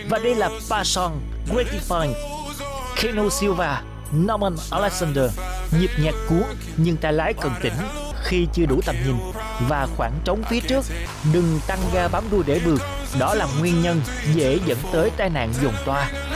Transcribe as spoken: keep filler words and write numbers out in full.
Và đây là Passion, Gratifying, Keno Silva, Norman Alexander. Nhịp nhạc cuốn nhưng tay lái cần tĩnh khi chưa đủ tầm nhìn và khoảng trống phía trước. Đừng tăng ga bám đuôi để bượt, đó là nguyên nhân dễ dẫn tới tai nạn dồn toa.